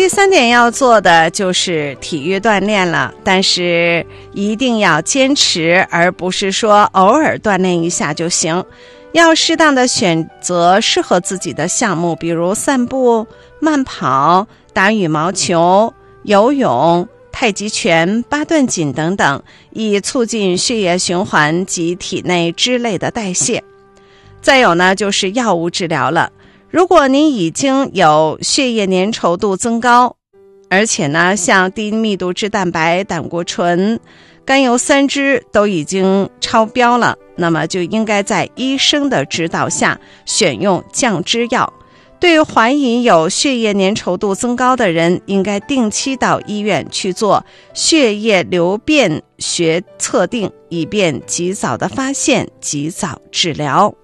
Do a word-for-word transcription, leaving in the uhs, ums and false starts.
第三点要做的就是体育锻炼了，但是一定要坚持，而不是说偶尔锻炼一下就行。要适当的选择适合自己的项目，比如散步、慢跑、打羽毛球、游泳、太极拳、八段锦等等，以促进血液循环及体内脂类的代谢。再有呢，就是药物治疗了。如果您已经有血液粘稠度增高，而且呢，像低密度脂蛋白、胆固醇、甘油三酯都已经超标了，那么就应该在医生的指导下选用降脂药。对于怀疑有血液粘稠度增高的人，应该定期到医院去做血液流变学测定，以便及早的发现，及早治疗。